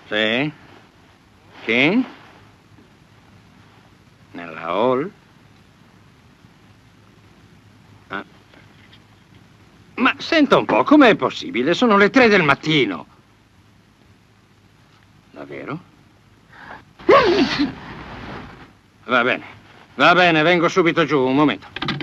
Sì? Chi? Nella hall? Ah. Ma senta un po', com'è possibile? Sono le 3 del mattino. Davvero? Va bene, vengo subito giù, un momento.